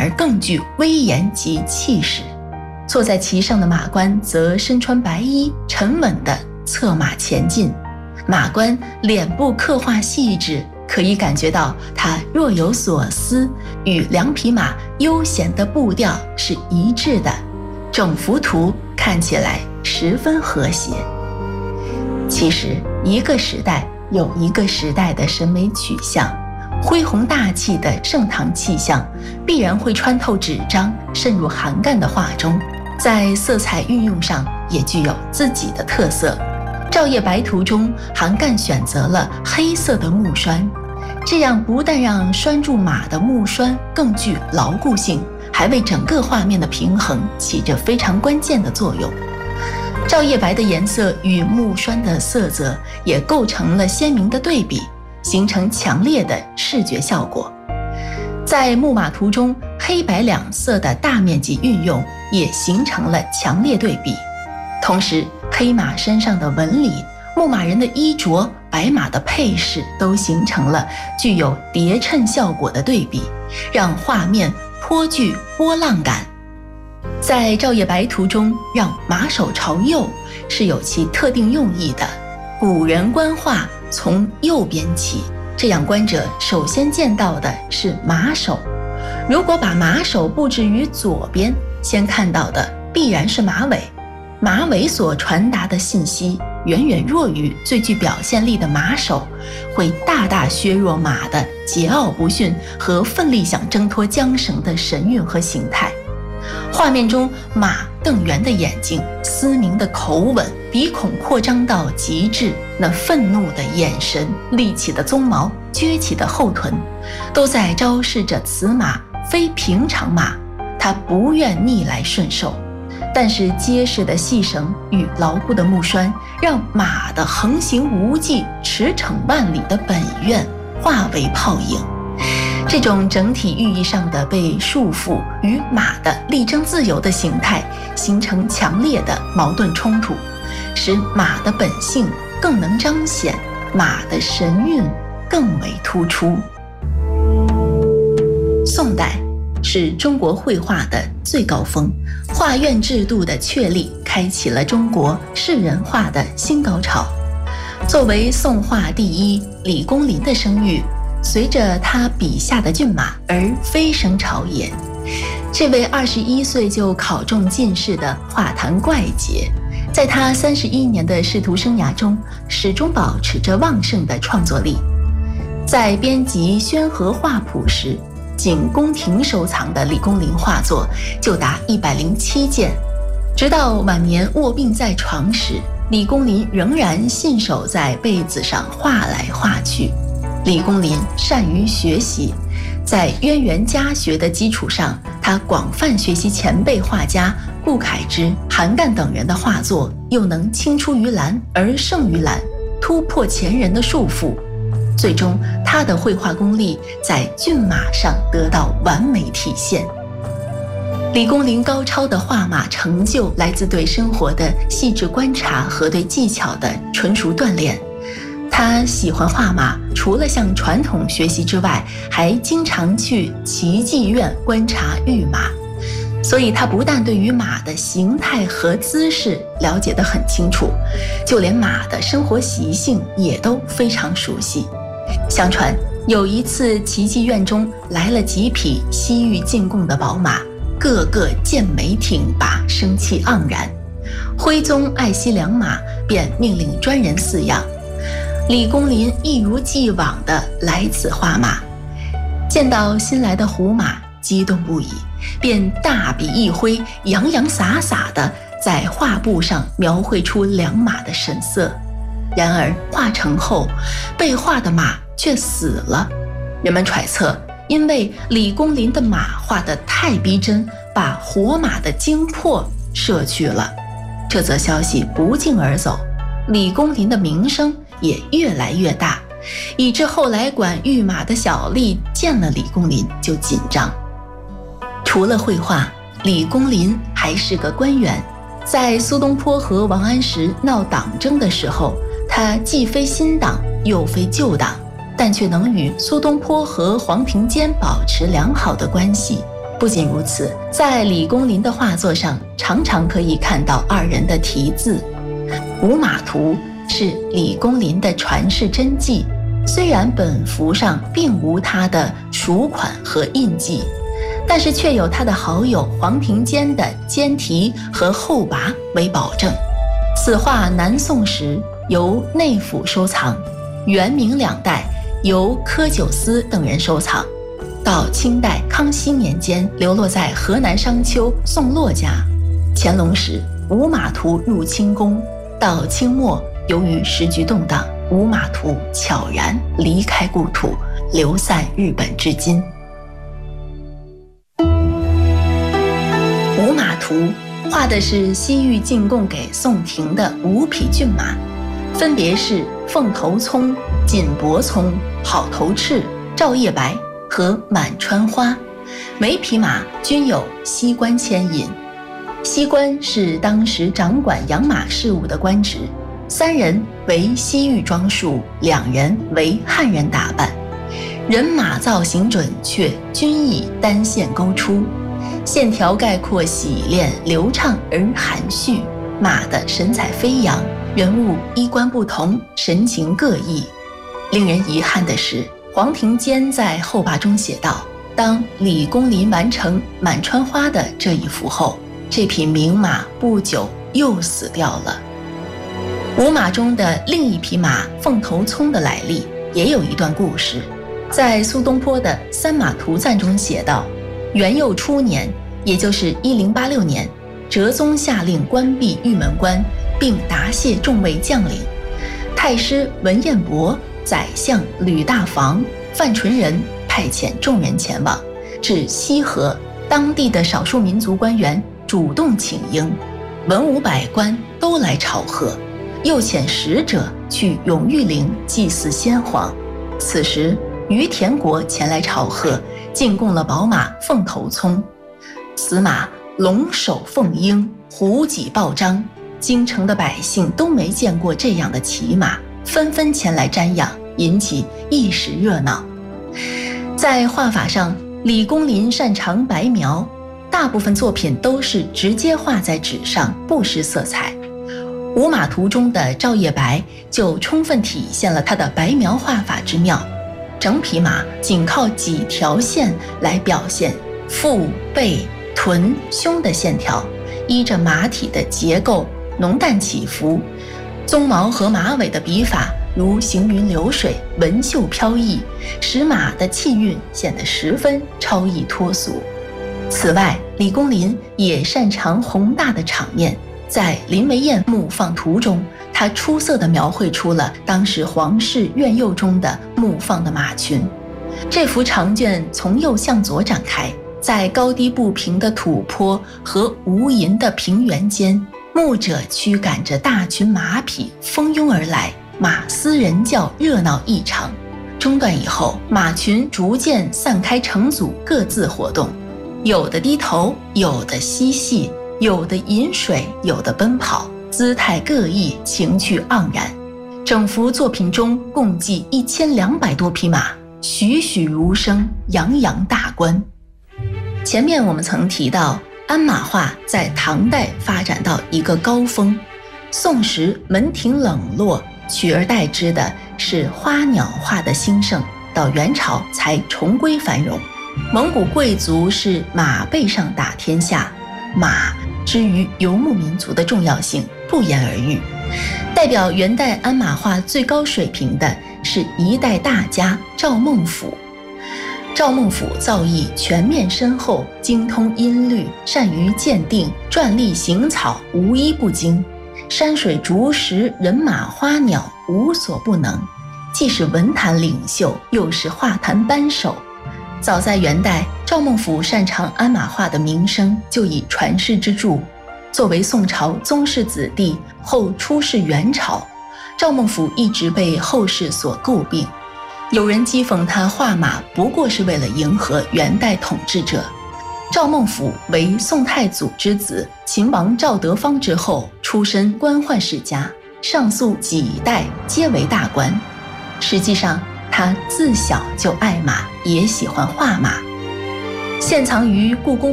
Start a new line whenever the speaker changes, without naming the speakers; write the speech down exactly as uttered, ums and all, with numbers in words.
而更具威严及气势。坐在其上的马官则身穿白衣，沉稳地策马前进。马官脸部刻画细致，可以感觉到他若有所思，与两匹马悠闲的步调是一致的，整幅图看起来十分和谐。其实一个时代有一个时代的审美取向，恢宏大气的盛唐气象必然会穿透纸张，渗入韩干的画中，在色彩运用上也具有自己的特色。照夜白图中，韩干选择了黑色的木栓，这样不但让拴住马的木栓更具牢固性，还为整个画面的平衡起着非常关键的作用。照夜白的颜色与木栓的色泽也构成了鲜明的对比，形成强烈的视觉效果。在木马图中，黑白两色的大面积运用也形成了强烈对比。同时，黑马身上的纹理、牧马人的衣着、白马的配饰都形成了具有叠衬效果的对比，让画面颇具波浪感。在照夜白图中，让马首朝右是有其特定用意的。古人观画从右边起，这样观者首先见到的是马首。如果把马首布置于左边，先看到的必然是马尾。马尾所传达的信息远远弱于最具表现力的马首，会大大削弱马的桀骜不驯和奋力想挣脱缰绳的神韵和形态。画面中，马瞪圆的眼睛、嘶鸣的口吻、鼻孔扩张到极致，那愤怒的眼神、立起的鬃毛、撅起的后臀，都在昭示着此马非平常马，它不愿逆来顺受。但是结实的细绳与牢固的木栓，让马的横行无忌、驰骋万里的本愿化为泡影。这种整体寓意上的被束缚与马的力争自由的形态形成强烈的矛盾冲突，使马的本性更能彰显，马的神韵更为突出。宋代是中国绘画的最高峰，画院制度的确立开启了中国士人画的新高潮。作为宋画第一，李公麟的声誉随着他笔下的骏马而飞升朝野。这位二十一岁就考中进士的画坛怪杰，在他三十一年的仕途生涯中，始终保持着旺盛的创作力。在编辑《宣和画谱》时，仅宫廷收藏的李公麟画作就达一百零七件。直到晚年卧病在床时，李公麟仍然信手在被子上画来画去。李公麟善于学习，在渊源家学的基础上，他广泛学习前辈画家顾恺之、韩干等人的画作，又能青出于蓝而胜于蓝，突破前人的束缚。最终，他的绘画功力在骏马上得到完美体现。李公麟高超的画马成就来自对生活的细致观察和对技巧的纯熟锻炼。他喜欢画马，除了向传统学习之外，还经常去奇技院观察御马，所以他不但对于马的形态和姿势了解得很清楚，就连马的生活习性也都非常熟悉。相传有一次奇技院中来了几匹西域进贡的宝马，个个健美挺拔，生气盎然。徽宗爱惜良马，便命令专人饲养。李公麟一如既往地来此画马，见到新来的胡马，激动不已，便大笔一挥，洋洋洒洒地在画布上描绘出良马的神色。然而画成后，被画的马却死了。人们揣测，因为李公麟的马画得太逼真，把活马的精魄摄去了。这则消息不胫而走，李公麟的名声也越来越大，以致后来管御马的小吏见了李公麟就紧张。除了绘画，李公麟还是个官员。在苏东坡和王安石闹党争的时候，他既非新党又非旧党，但却能与苏东坡和黄庭坚保持良好的关系。 不仅如此，在李公麟的画作上常常可以看到二人的题字。五马图是李公麟的传世真迹，虽然本幅上并无他的署款和印记，但是却有他的好友黄庭坚的笺题和后跋为保证。此画南宋时由内府收藏，元明两代由柯九思等人收藏，到清代康熙年间流落在河南商丘宋洛家。乾隆时五马图入清宫，到清末由于时局动荡，五马图悄然离开故土，流散日本至今。五马图画的是西域进贡给宋廷的五匹骏马，分别是凤头聪、锦帛聪、好头赤、照夜白和满川花，每匹马均有西官牵引。西官是当时掌管养马事务的官职，三人为西域装束，两人为汉人打扮，人马造型准确，均以单线勾出，线条概括洗练流畅而含蓄，马的神采飞扬，人物衣冠不同，神情各异。令人遗憾的是，黄庭坚在后跋中写道，当李公麟完成满川花的这一幅后，这匹名马不久又死掉了。五马中的另一匹马凤头聪的来历也有一段故事，在苏东坡的《三马图赞》中写道，元佑初年，也就是一零八六年，哲宗下令关闭玉门关，并答谢众位将领，太师文彦博、宰相吕大防、范纯仁派遣众人前往，至西河，当地的少数民族官员主动请缨，文武百官都来朝贺，又遣使者去永裕陵祭祀先皇。此时于田国前来朝贺，进贡了宝马凤头聪。此马龙首凤鹰，虎脊抱张，京城的百姓都没见过这样的奇马，纷纷前来瞻仰，引起一时热闹。在画法上，李公麟擅长白描，大部分作品都是直接画在纸上，不施色彩。五马图中的照夜白就充分体现了他的白描画法之妙，整匹马仅靠几条线来表现腹、背、臀、胸的线条，依着马体的结构浓淡起伏，鬃毛和马尾的笔法如行云流水，纹绣飘逸，使马的气韵显得十分超逸脱俗。此外，李公麟也擅长宏大的场面，在林维燕墓放图中，他出色地描绘出了当时皇室苑囿中的牧放的马群。这幅长卷从右向左展开，在高低不平的土坡和无垠的平原间，牧者驱赶着大群马匹蜂拥而来，马嘶人叫，热闹异常。中断以后，马群逐渐散开成组，各自活动，有的低头，有的嬉戏，有的饮水，有的奔跑，姿态各异，情趣盎然。整幅作品中共计一千两百多匹马，栩栩如生，洋洋大观。前面我们曾提到，鞍马画在唐代发展到一个高峰，宋时门庭冷落，取而代之的是花鸟画的兴盛，到元朝才重归繁荣。蒙古贵族是马背上打天下，马之于游牧民族的重要性不言而喻。代表元代鞍马画最高水平的是一代大家赵孟頫。赵孟頫造诣全面深厚，精通音律，善于鉴定，篆隶行草无一不精，山水竹石人马花鸟无所不能，既是文坛领袖，又是画坛扳手。早在元代，赵孟頫擅长鞍马画的名声就已传世之著。作为宋朝宗室子弟，后出仕元朝，赵孟頫一直被后世所诟病。有人讥讽他画马不过是为了迎合元代统治者。赵孟頫为宋太祖之子，秦王赵德芳之后，出身官宦世家，上溯几代皆为大官。实际上他自小就爱马，也喜欢画马。 现藏于故宫